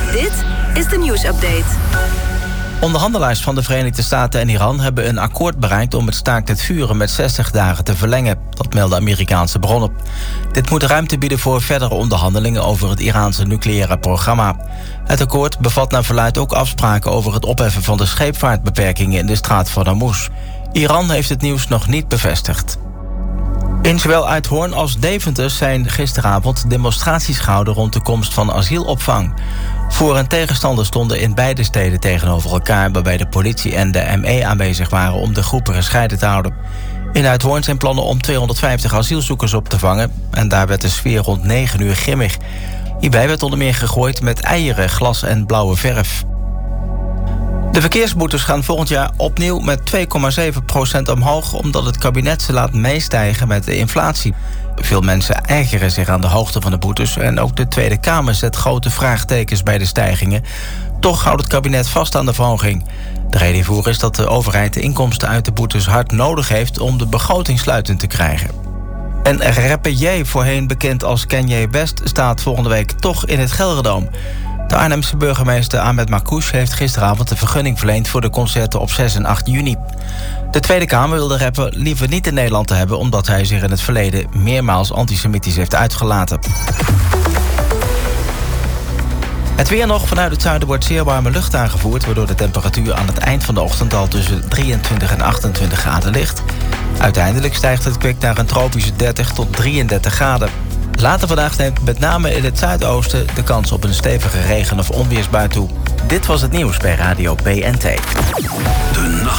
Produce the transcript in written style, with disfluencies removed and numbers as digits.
Dit is de nieuwsupdate. Onderhandelaars van de Verenigde Staten en Iran hebben een akkoord bereikt om het staakt het vuren met 60 dagen te verlengen. Dat melden Amerikaanse bronnen. Dit moet ruimte bieden voor verdere onderhandelingen over het Iraanse nucleaire programma. Het akkoord bevat naar verluidt ook afspraken over het opheffen van de scheepvaartbeperkingen in de straat van Hormuz. Iran heeft het nieuws nog niet bevestigd. In zowel Uithoorn als Deventer zijn gisteravond demonstraties gehouden rond de komst van asielopvang. Voor- en tegenstanders stonden in beide steden tegenover elkaar, waarbij de politie en de ME aanwezig waren om de groepen gescheiden te houden. In Uithoorn zijn plannen om 250 asielzoekers op te vangen en daar werd de sfeer rond 9 uur grimmig. Hierbij werd onder meer gegooid met eieren, glas en blauwe verf. De verkeersboetes gaan volgend jaar opnieuw met 2,7% omhoog, omdat het kabinet ze laat meestijgen met de inflatie. Veel mensen ergeren zich aan de hoogte van de boetes en ook de Tweede Kamer zet grote vraagtekens bij de stijgingen. Toch houdt het kabinet vast aan de verhoging. De reden hiervoor is dat de overheid de inkomsten uit de boetes hard nodig heeft om de begroting sluitend te krijgen. En rapper J, voorheen bekend als Kanye West, staat volgende week toch in het Gelredome. De Arnhemse burgemeester Ahmed Marcouch heeft gisteravond de vergunning verleend voor de concerten op 6 en 8 juni. De Tweede Kamer wil de rapper liever niet in Nederland te hebben, omdat hij zich in het verleden meermaals antisemitisch heeft uitgelaten. Het weer nog. Vanuit het zuiden wordt zeer warme lucht aangevoerd, waardoor de temperatuur aan het eind van de ochtend al tussen 23 en 28 graden ligt. Uiteindelijk stijgt het kwik naar een tropische 30 tot 33 graden. Later vandaag neemt met name in het zuidoosten de kans op een stevige regen- of onweersbui toe. Dit was het nieuws bij Radio BNT. De nacht.